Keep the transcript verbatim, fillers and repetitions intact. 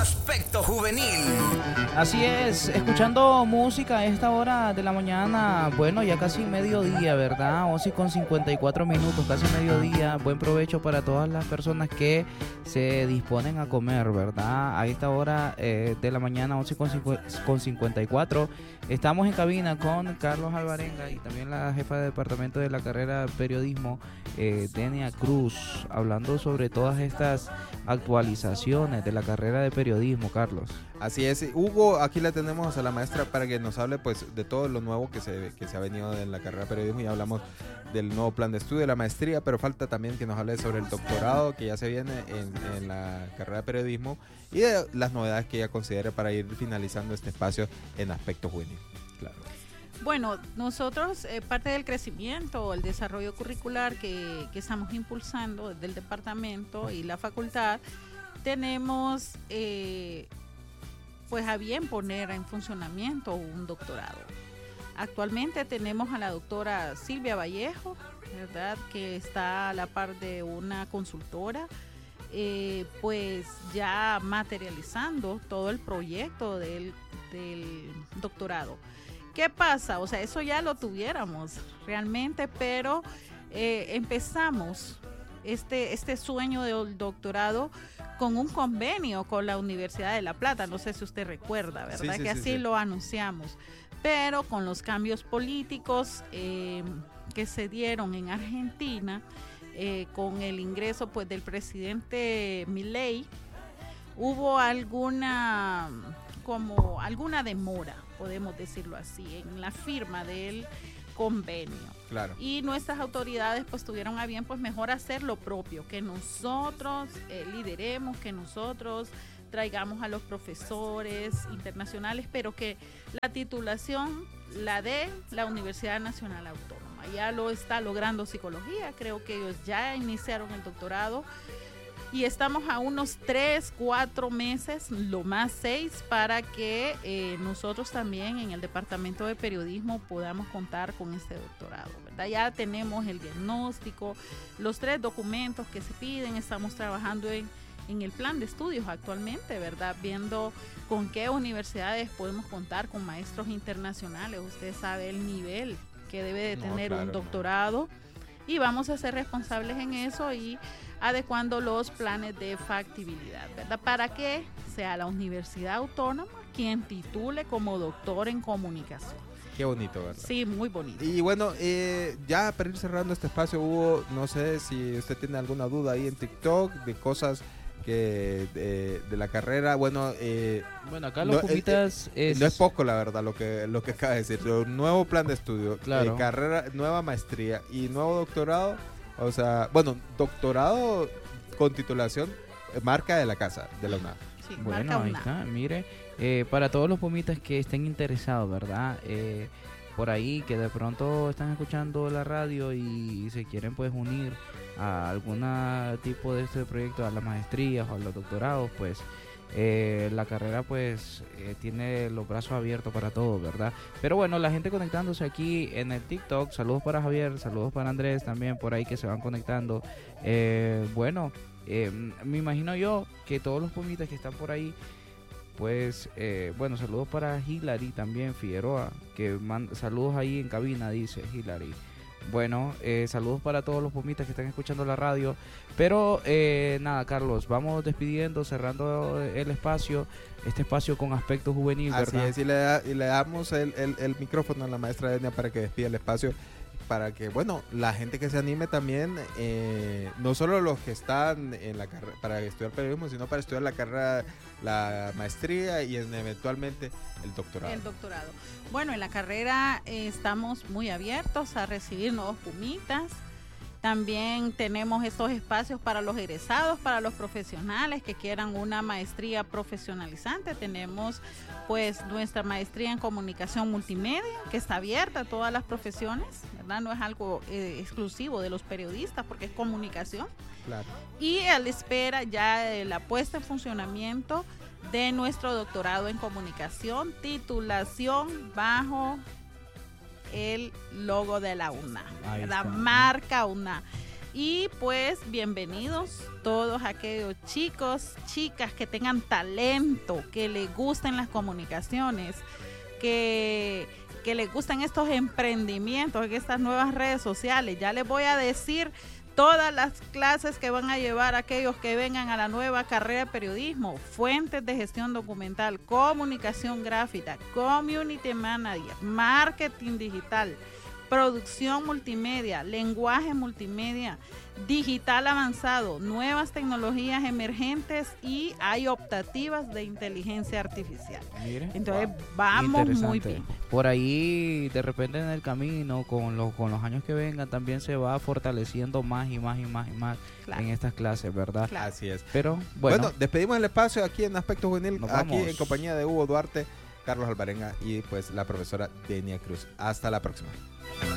Aspecto Juvenil. Así es, escuchando música a esta hora de la mañana, bueno, ya casi mediodía, ¿verdad? once con cincuenta y cuatro minutos, casi mediodía. Buen provecho para todas las personas que se disponen a comer, ¿verdad? A esta hora eh, de la mañana, once con cincuenta y cuatro. Estamos en cabina con Carlos Alvarenga y también la jefa de departamento de la carrera de periodismo, eh, Denia Cruz, hablando sobre todas estas actualizaciones de la carrera de periodismo, Carlos. Así es, Hugo, aquí la tenemos a la maestra para que nos hable pues de todo lo nuevo que se, que se ha venido en la carrera de periodismo. Ya hablamos del nuevo plan de estudio, de la maestría, pero falta también que nos hable sobre el doctorado que ya se viene en, en la carrera de periodismo y de las novedades que ella considere para ir finalizando este espacio en Aspecto Juvenil. Claro. Bueno, nosotros, eh, parte del crecimiento, el desarrollo curricular que, que estamos impulsando desde el departamento y la facultad, tenemos eh, pues a bien poner en funcionamiento un doctorado. Actualmente tenemos a la doctora Silvia Vallejo, ¿verdad?, que está a la par de una consultora, eh, pues ya materializando todo el proyecto del, del doctorado. ¿Qué pasa? O sea, eso ya lo tuviéramos realmente, pero eh, empezamos este, este sueño del doctorado con un convenio con la Universidad de La Plata. No sé si usted recuerda, ¿verdad? Sí, sí, que sí, así sí. Lo anunciamos. Pero con los cambios políticos eh, que se dieron en Argentina, eh, con el ingreso pues del presidente Milei, hubo alguna, como alguna demora, podemos decirlo así, en la firma del convenio. Claro. Y nuestras autoridades pues tuvieron a bien pues mejor hacer lo propio, que nosotros eh, lideremos, que nosotros traigamos a los profesores internacionales, pero que la titulación la dé la Universidad Nacional Autónoma. Ya lo está logrando psicología, creo que ellos ya iniciaron el doctorado y estamos a unos tres, cuatro meses, lo más seis, para que eh, nosotros también en el departamento de periodismo podamos contar con este doctorado, ¿verdad? Ya tenemos el diagnóstico, los tres documentos que se piden, estamos trabajando en en el plan de estudios actualmente, ¿verdad? Viendo con qué universidades podemos contar con maestros internacionales. Usted sabe el nivel que debe de tener no, claro, un doctorado no. Y vamos a ser responsables en eso y adecuando los planes de factibilidad, ¿verdad? Para que sea la Universidad Autónoma quien titule como doctor en comunicación. Qué bonito, ¿verdad? Sí, muy bonito. Y bueno, eh, ya para ir cerrando este espacio, Hugo, no sé si usted tiene alguna duda ahí en TikTok de cosas que de, de la carrera. Bueno, eh, bueno, acá los pumitas eh, es... no es poco, la verdad, lo que lo que acaba de decir. Un nuevo plan de estudio, claro. eh, carrera, nueva maestría y nuevo doctorado. O sea, bueno, doctorado con titulación, eh, marca de la casa, de la UNAM. Sí, bueno, ahí está, mire, eh, para todos los pumitas que estén interesados, ¿verdad? Eh, por ahí, que de pronto están escuchando la radio y, y se quieren pues unir a algún tipo de este proyecto, a las maestrías o a los doctorados, pues eh, la carrera pues eh, tiene los brazos abiertos para todos, ¿verdad? Pero bueno, la gente conectándose aquí en el TikTok, saludos para Javier, saludos para Andrés también por ahí que se van conectando. Eh, bueno, eh, me imagino yo que todos los pumitas que están por ahí, pues, eh, bueno, saludos para Hilary también, Figueroa, que manda saludos ahí en cabina, dice Hilary. Bueno, eh, saludos para todos los pumitas que están escuchando la radio. Pero eh, nada, Carlos, vamos despidiendo, cerrando el espacio, este espacio con Aspecto Juvenil, ¿verdad? Así es, y le, da, y le damos el, el, el micrófono a la maestra Denia para que despida el espacio, para que, bueno, la gente que se anime también, eh, no solo los que están en la carrera para estudiar periodismo, sino para estudiar la carrera, la maestría y en, eventualmente el doctorado. El doctorado. Bueno, en la carrera eh, estamos muy abiertos a recibir nuevos pumitas. También tenemos estos espacios para los egresados, para los profesionales que quieran una maestría profesionalizante. Tenemos pues nuestra maestría en comunicación multimedia, que está abierta a todas las profesiones, ¿verdad? No es algo eh, exclusivo de los periodistas porque es comunicación. Claro. Y a la espera ya de la puesta en funcionamiento de nuestro doctorado en comunicación, titulación bajo el logo de la UNAM, la marca UNAM. Y pues bienvenidos todos aquellos chicos, chicas que tengan talento, que les gusten las comunicaciones, que, que les gusten estos emprendimientos, estas nuevas redes sociales. Ya les voy a decir todas las clases que van a llevar aquellos que vengan a la nueva carrera de periodismo: fuentes de gestión documental, comunicación gráfica, community manager, marketing digital, producción multimedia, lenguaje multimedia, digital avanzado, nuevas tecnologías emergentes y hay optativas de inteligencia artificial. Mire. Entonces, wow, vamos muy bien. Por ahí, de repente en el camino, con los, con los años que vengan, también se va fortaleciendo más y más y más y más claro. en estas clases, ¿verdad? Claro. Así es. Pero, bueno. Bueno, despedimos el espacio aquí en Aspecto Juvenil, Nos aquí vamos. en compañía de Hugo Duarte, Carlos Alvarenga y pues la profesora Denia Cruz. Hasta la próxima.